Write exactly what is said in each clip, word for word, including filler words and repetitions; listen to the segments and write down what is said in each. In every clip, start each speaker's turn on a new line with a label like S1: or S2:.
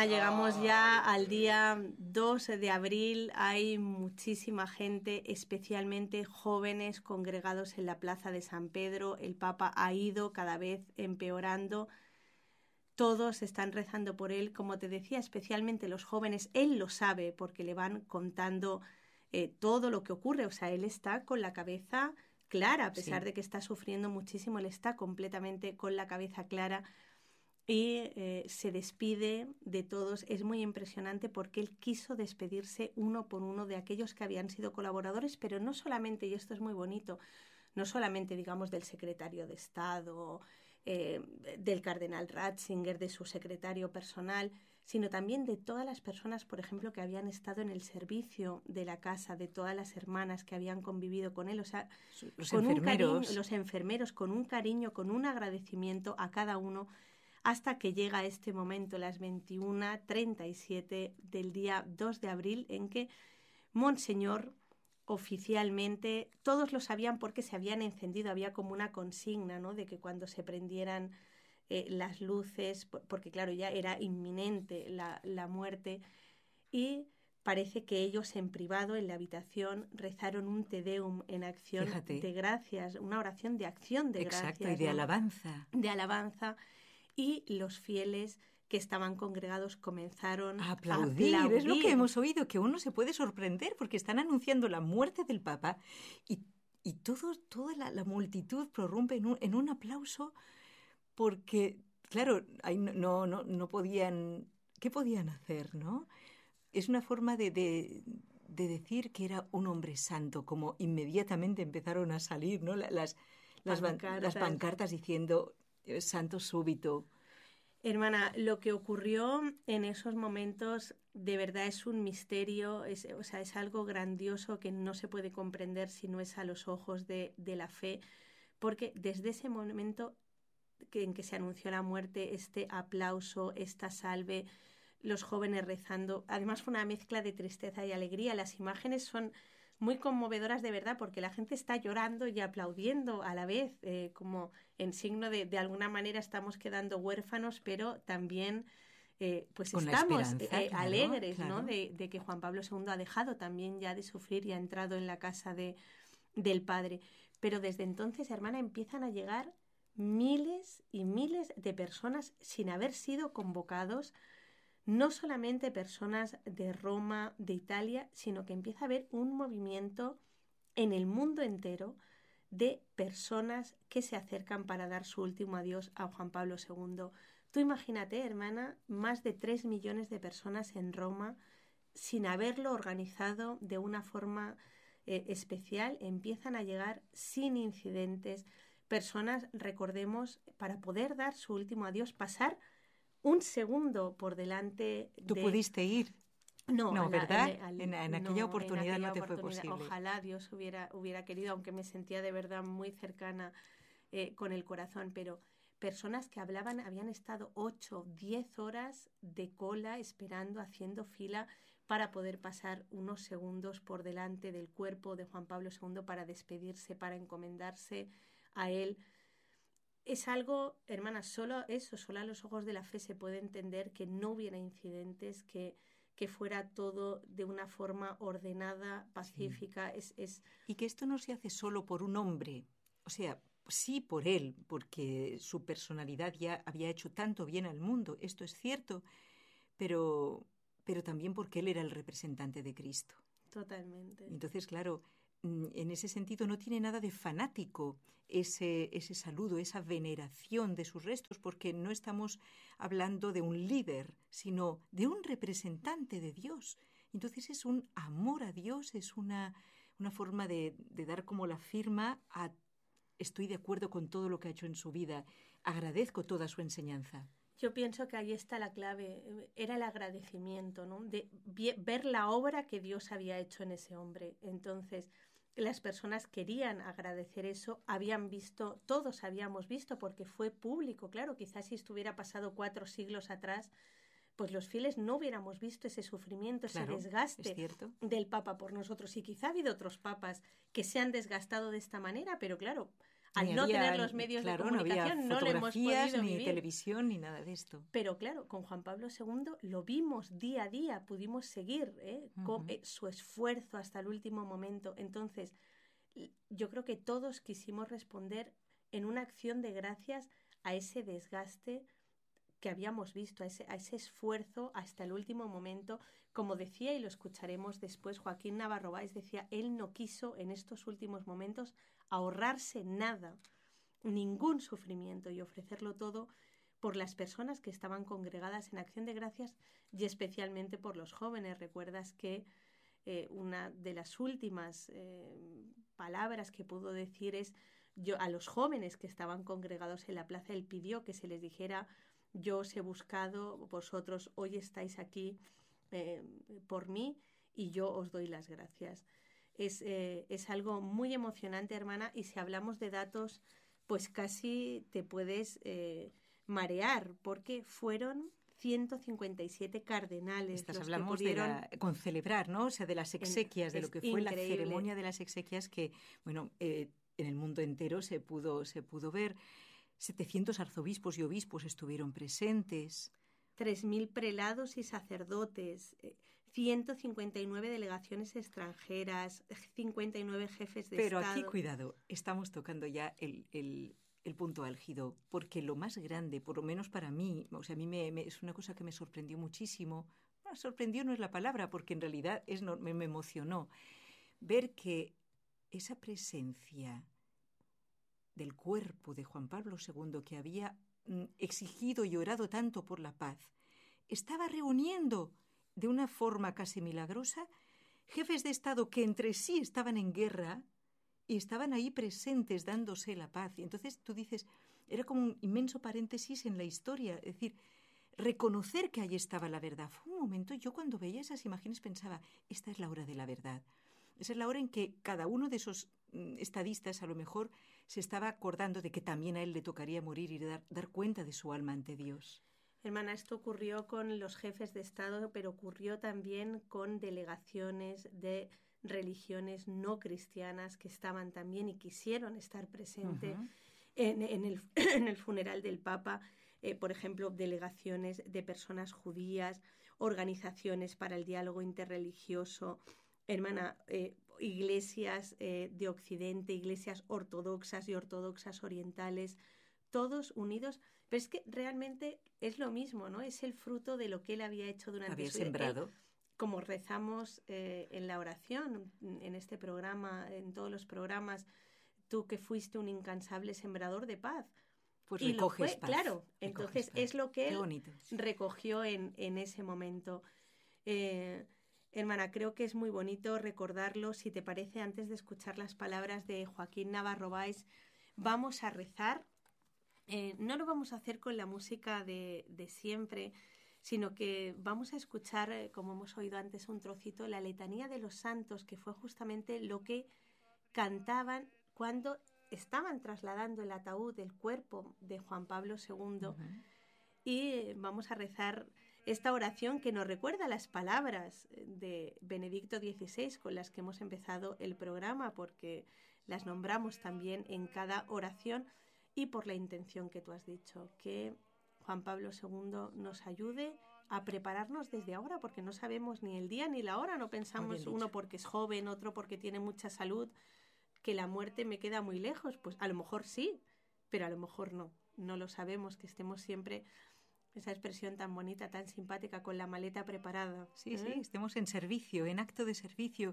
S1: Hermana, llegamos ya al día dos de abril. Hay muchísima gente, especialmente jóvenes, congregados en la plaza de San Pedro. El Papa ha ido cada vez empeorando. Todos están rezando por él, como te decía, especialmente los jóvenes. Él lo sabe porque le van contando eh, todo lo que ocurre. O sea, él está con la cabeza clara, a pesar sí. de que está sufriendo muchísimo, él está completamente con la cabeza clara. Y eh, se despide de todos. Es muy impresionante porque él quiso despedirse uno por uno de aquellos que habían sido colaboradores, pero no solamente, y esto es muy bonito, no solamente, digamos, del secretario de Estado, eh, del cardenal Ratzinger, de su secretario personal, sino también de todas las personas, por ejemplo, que habían estado en el servicio de la casa, de todas las hermanas que habían convivido con él, o sea,
S2: los
S1: con
S2: enfermeros.
S1: un cariño, los enfermeros, con un cariño, con un agradecimiento a cada uno, hasta que llega este momento, las veintiuna treinta y siete del día dos de abril, en que Monseñor oficialmente, todos lo sabían porque se habían encendido, había como una consigna, ¿no?, de que cuando se prendieran eh, las luces, porque claro, ya era inminente la, la muerte, y parece que ellos en privado, en la habitación, rezaron un Te Deum en acción
S2: Fíjate.
S1: de gracias, una oración de acción de
S2: Exacto,
S1: gracias.
S2: y de
S1: ¿no?
S2: alabanza.
S1: De alabanza. Y los fieles que estaban congregados comenzaron
S2: a aplaudir.
S1: a aplaudir.
S2: Es lo que hemos oído, que uno se puede sorprender porque están anunciando la muerte del Papa y, y todo, toda la, la multitud prorrumpe en un, en un aplauso porque, claro, ahí no, no, no podían... ¿Qué podían hacer, no? Es una forma de, de, de decir que era un hombre santo, como inmediatamente empezaron a salir, ¿no? Las, las,
S1: pancartas.
S2: las pancartas diciendo santo súbito.
S1: Hermana, lo que ocurrió en esos momentos de verdad es un misterio, es, o sea, es algo grandioso que no se puede comprender si no es a los ojos de, de la fe, porque desde ese momento que, en que se anunció la muerte, este aplauso, esta salve, los jóvenes rezando, además fue una mezcla de tristeza y alegría. Las imágenes son muy conmovedoras de verdad porque la gente está llorando y aplaudiendo a la vez, eh, como en signo de, de alguna manera estamos quedando huérfanos, pero también eh, pues
S2: Con
S1: estamos
S2: la esperanza,
S1: eh,
S2: claro,
S1: alegres,
S2: claro.
S1: ¿no? De, de que Juan Pablo segundo ha dejado también ya de sufrir y ha entrado en la casa de, del Padre. Pero desde entonces, hermana, empiezan a llegar miles y miles de personas sin haber sido convocados, no solamente personas de Roma, de Italia, sino que empieza a haber un movimiento en el mundo entero de personas que se acercan para dar su último adiós a Juan Pablo segundo. Tú imagínate, hermana, más de tres millones de personas en Roma sin haberlo organizado de una forma eh, especial, empiezan a llegar sin incidentes. Personas, recordemos, para poder dar su último adiós, pasar un segundo por delante de...
S2: ¿Tú pudiste ir?
S1: No,
S2: no
S1: la,
S2: ¿verdad?
S1: En, al,
S2: en, en aquella
S1: no,
S2: oportunidad
S1: en aquella
S2: no te
S1: oportunidad,
S2: fue posible.
S1: Ojalá Dios hubiera, hubiera querido, aunque me sentía de verdad muy cercana eh, con el corazón, pero personas que hablaban, habían estado ocho, diez horas de cola esperando, haciendo fila para poder pasar unos segundos por delante del cuerpo de Juan Pablo segundo para despedirse, para encomendarse a él. Es algo, hermanas, solo eso, solo a los ojos de la fe se puede entender que no hubiera incidentes, que, que fuera todo de una forma ordenada, pacífica. Sí. Es, es...
S2: Y que esto no se hace solo por un hombre, o sea, sí por él, porque su personalidad ya había hecho tanto bien al mundo, esto es cierto, pero, pero también porque él era el representante de Cristo.
S1: Totalmente.
S2: Entonces, claro, en ese sentido no tiene nada de fanático ese, ese saludo, esa veneración de sus restos, porque no estamos hablando de un líder, sino de un representante de Dios. Entonces es un amor a Dios, es una, una forma de, de dar como la firma a estoy de acuerdo con todo lo que ha hecho en su vida, agradezco toda su enseñanza.
S1: Yo pienso que ahí está la clave, era el agradecimiento, ¿no? De ver la obra que Dios había hecho en ese hombre. Entonces, las personas querían agradecer eso, habían visto, todos habíamos visto, porque fue público, claro, quizás si estuviera pasado cuatro siglos atrás, pues los fieles no hubiéramos visto ese sufrimiento,
S2: claro,
S1: ese desgaste del Papa por nosotros. Y quizá ha habido otros papas que se han desgastado de esta manera, pero claro, al
S2: ni
S1: no
S2: había,
S1: tener los medios
S2: claro,
S1: de comunicación,
S2: no,
S1: no,
S2: había
S1: lo hemos
S2: fotografías,
S1: podido
S2: ni
S1: vivir.
S2: televisión, ni nada de esto.
S1: Pero claro, con Juan Pablo segundo lo vimos día a día, pudimos seguir ¿eh?
S2: Uh-huh.
S1: con, eh, su esfuerzo hasta el último momento. Entonces, yo creo que todos quisimos responder en una acción de gracias a ese desgaste que habíamos visto, a ese, a ese esfuerzo hasta el último momento. Como decía, y lo escucharemos después, Joaquín Navarro Valls decía, él no quiso en estos últimos momentos ahorrarse nada, ningún sufrimiento, y ofrecerlo todo por las personas que estaban congregadas en acción de gracias y especialmente por los jóvenes. Recuerdas que eh, una de las últimas eh, palabras que pudo decir es, yo a los jóvenes que estaban congregados en la plaza, él pidió que se les dijera, yo os he buscado, vosotros hoy estáis aquí eh, por mí y yo os doy las gracias. Es, eh, es algo muy emocionante, hermana, y si hablamos de datos, pues casi te puedes eh, marear, porque fueron ciento cincuenta y siete cardenales.
S2: Estas
S1: los
S2: hablamos
S1: que pudieron...
S2: de la, con celebrar, ¿no? O sea, de las exequias, en, de lo que fue
S1: increíble.
S2: La ceremonia de las exequias que, bueno, eh, en el mundo entero se pudo, se pudo ver. setecientos arzobispos y obispos estuvieron presentes.
S1: tres mil prelados y sacerdotes, ciento cincuenta y nueve delegaciones extranjeras, cincuenta y nueve jefes de
S2: Pero
S1: Estado.
S2: Pero aquí, cuidado, estamos tocando ya el, el, el punto álgido, porque lo más grande, por lo menos para mí, o sea, a mí me, me, es una cosa que me sorprendió muchísimo. Bueno, sorprendió no es la palabra, porque en realidad es, no, me, me emocionó ver que esa presencia del cuerpo de Juan Pablo segundo, que había mm, exigido y orado tanto por la paz, estaba reuniendo de una forma casi milagrosa jefes de Estado que entre sí estaban en guerra y estaban ahí presentes dándose la paz. Y entonces tú dices, era como un inmenso paréntesis en la historia, es decir, reconocer que ahí estaba la verdad. Fue un momento, yo cuando veía esas imágenes pensaba, esta es la hora de la verdad. Esa es la hora en que cada uno de esos mm, estadistas a lo mejor se estaba acordando de que también a él le tocaría morir y dar, dar cuenta de su alma ante Dios.
S1: Hermana, esto ocurrió con los jefes de Estado, pero ocurrió también con delegaciones de religiones no cristianas que estaban también y quisieron estar presentes uh-huh. en, en, el, en el funeral del Papa. Eh, por ejemplo, delegaciones de personas judías, organizaciones para el diálogo interreligioso, hermana, eh, iglesias eh, de Occidente, iglesias ortodoxas y ortodoxas orientales, todos unidos. Pero es que realmente es lo mismo, ¿no? Es el fruto de lo que él había hecho durante
S2: había
S1: su vida.
S2: sembrado.
S1: Él, como rezamos eh, en la oración, en este programa, en todos los programas, tú que fuiste un incansable sembrador de paz.
S2: Pues
S1: y
S2: recoges
S1: lo fue,
S2: paz.
S1: claro. Entonces
S2: paz.
S1: Es lo que él
S2: bonito.
S1: recogió en, en ese momento. Eh, hermana, creo que es muy bonito recordarlo. Si te parece, antes de escuchar las palabras de Joaquín Navarro Valls, vamos a rezar. Eh, no lo vamos a hacer con la música de, de siempre, sino que vamos a escuchar, eh, como hemos oído antes, un trocito, la letanía de los santos, que fue justamente lo que cantaban cuando estaban trasladando el ataúd del cuerpo de Juan Pablo segundo. Uh-huh. Y eh, vamos a rezar esta oración que nos recuerda las palabras de Benedicto dieciséis con las que hemos empezado el programa, porque las nombramos también en cada oración, y por la intención que tú has dicho, que Juan Pablo segundo nos ayude a prepararnos desde ahora, porque no sabemos ni el día ni la hora, no pensamos uno porque es joven, otro porque tiene mucha salud, que la muerte me queda muy lejos. Pues a lo mejor sí, pero a lo mejor no, no lo sabemos, que estemos siempre, esa expresión tan bonita, tan simpática, con la maleta preparada.
S2: Sí,
S1: ¿eh?
S2: sí, estemos en servicio, en acto de servicio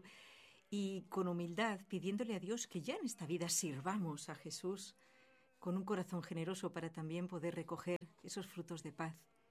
S2: y con humildad, pidiéndole a Dios que ya en esta vida sirvamos a Jesús con un corazón generoso para también poder recoger esos frutos de paz.